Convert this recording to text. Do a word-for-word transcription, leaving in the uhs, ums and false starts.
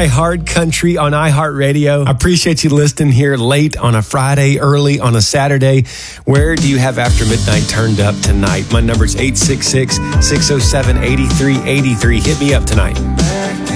iHeart Country on iHeartRadio. I appreciate you listening here late on a Friday, early on a Saturday. Where do you have After Midnight turned up tonight? My number's eight six six, six oh seven, eight three eight three. Hit me up tonight.